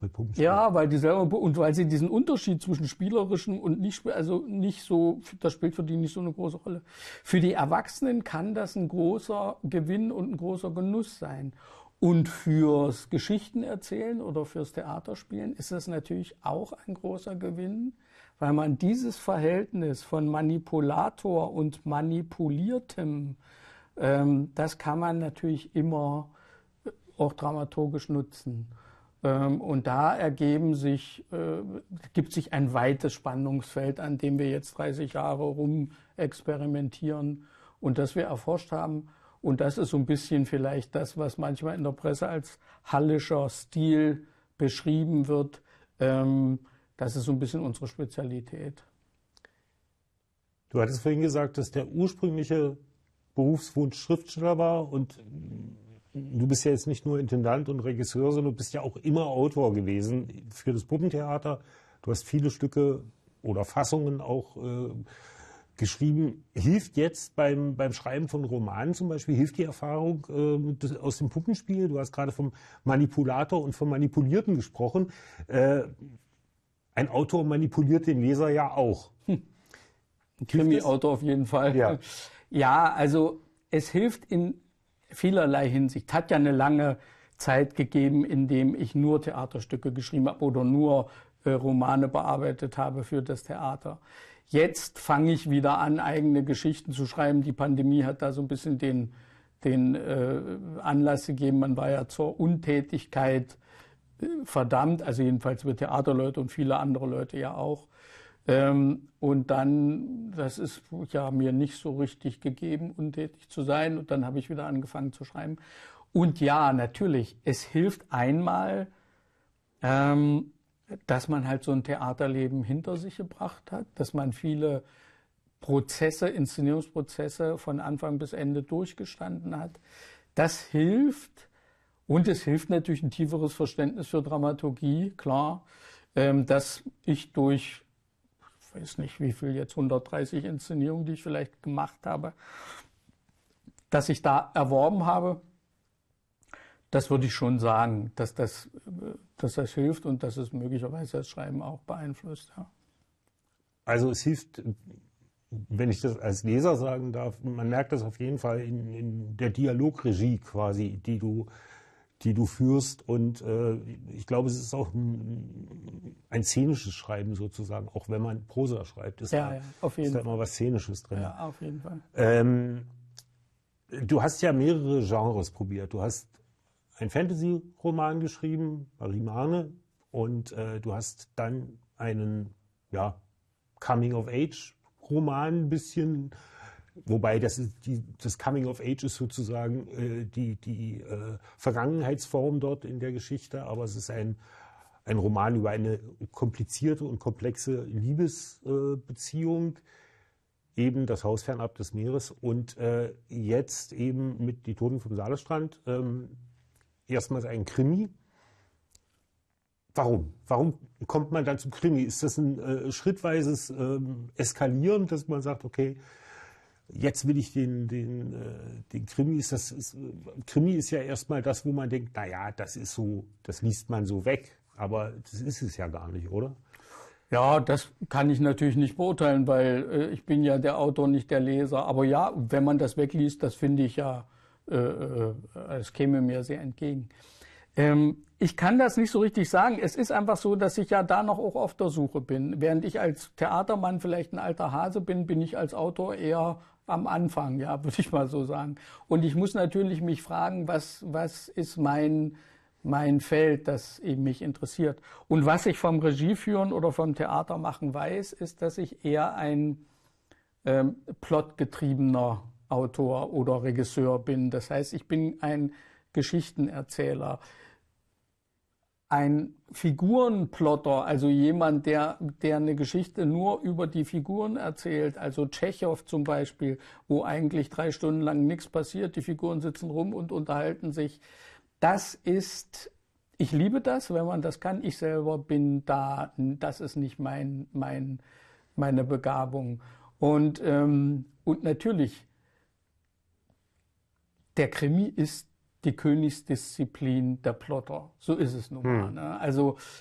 bei Puppenspiel. Ja, weil die selber, und weil sie diesen Unterschied zwischen spielerischem und nicht, also nicht so, das spielt für die nicht so eine große Rolle. Für die Erwachsenen kann das ein großer Gewinn und ein großer Genuss sein. Und fürs Geschichtenerzählen oder fürs Theaterspielen ist das natürlich auch ein großer Gewinn, weil man dieses Verhältnis von Manipulator und Manipuliertem, das kann man natürlich immer auch dramaturgisch nutzen. Und da gibt sich ein weites Spannungsfeld, an dem wir jetzt 30 Jahre rum experimentieren und das wir erforscht haben. Und das ist so ein bisschen vielleicht das, was manchmal in der Presse als hallischer Stil beschrieben wird. Das ist so ein bisschen unsere Spezialität. Du hattest vorhin gesagt, dass der ursprüngliche Berufswunsch Schriftsteller war und du bist ja jetzt nicht nur Intendant und Regisseur, sondern du bist ja auch immer Autor gewesen für das Puppentheater. Du hast viele Stücke oder Fassungen auch geschrieben. Hilft jetzt beim Schreiben von Romanen zum Beispiel, hilft die Erfahrung aus dem Puppenspiel? Du hast gerade vom Manipulator und vom Manipulierten gesprochen. Ein Autor manipuliert den Leser ja auch. Ein Krimi-Autor auf jeden Fall. Ja. Ja, also es hilft in vielerlei Hinsicht. Hat ja eine lange Zeit gegeben, in dem ich nur Theaterstücke geschrieben habe oder nur Romane bearbeitet habe für das Theater. Jetzt fange ich wieder an, eigene Geschichten zu schreiben. Die Pandemie hat da so ein bisschen den Anlass gegeben. Man war ja zur Untätigkeit verdammt, also jedenfalls wir Theaterleute und viele andere Leute ja auch. Und dann, das ist ja mir nicht so richtig gegeben, untätig zu sein. Und dann habe ich wieder angefangen zu schreiben. Und ja, natürlich, es hilft einmal, dass man halt so ein Theaterleben hinter sich gebracht hat, dass man viele Prozesse, Inszenierungsprozesse von Anfang bis Ende durchgestanden hat. Das hilft. Und es hilft natürlich ein tieferes Verständnis für Dramaturgie, klar, dass ich durch, ich weiß nicht wie viel jetzt, 130 Inszenierungen, die ich vielleicht gemacht habe, dass ich da erworben habe. Das würde ich schon sagen, dass das hilft und dass es möglicherweise das Schreiben auch beeinflusst. Ja. Also es hilft, wenn ich das als Leser sagen darf, man merkt das auf jeden Fall in der Dialogregie quasi, die du führst. Und ich glaube, es ist auch ein szenisches Schreiben sozusagen, auch wenn man Prosa schreibt. Ist Ja, auf jeden Fall. Ist da immer was Szenisches drin. Ja, auf jeden Fall. Du hast ja mehrere Genres probiert. Du hast einen Fantasy-Roman geschrieben, Marie-Marne, und du hast dann einen Coming-of-Age-Roman ein bisschen, wobei das Coming-of-Age ist sozusagen die Vergangenheitsform dort in der Geschichte, aber es ist ein Roman über eine komplizierte und komplexe Liebesbeziehung, eben das Haus fernab des Meeres und jetzt eben mit Die Toten vom Saalestrand erstmals ein Krimi. Warum? Warum kommt man dann zum Krimi? Ist das ein schrittweises Eskalieren, dass man sagt, okay, jetzt will ich den Krimi. Krimi ist ja erstmal das, wo man denkt, naja, das ist so, das liest man so weg. Aber das ist es ja gar nicht, oder? Ja, das kann ich natürlich nicht beurteilen, weil ich bin ja der Autor, nicht der Leser. Aber ja, wenn man das wegliest, das finde ich ja, es käme mir sehr entgegen. Ich kann das nicht so richtig sagen. Es ist einfach so, dass ich ja da noch auch auf der Suche bin. Während ich als Theatermann vielleicht ein alter Hase bin, bin ich als Autor eher am Anfang, ja, würde ich mal so sagen. Und ich muss natürlich mich fragen, was ist mein Feld, das eben mich interessiert. Und was ich vom Regieführen oder vom Theatermachen weiß, ist, dass ich eher ein plotgetriebener Autor oder Regisseur bin. Das heißt, ich bin ein Geschichtenerzähler, ein Figurenplotter, also jemand, der eine Geschichte nur über die Figuren erzählt, also Tschechow zum Beispiel, wo eigentlich 3 Stunden lang nichts passiert, die Figuren sitzen rum und unterhalten sich. Ich liebe das, wenn man das kann. Ich selber bin da, das ist nicht meine Begabung. Und natürlich, der Krimi ist die Königsdisziplin der Plotter. So ist es nun mal. Ne? Also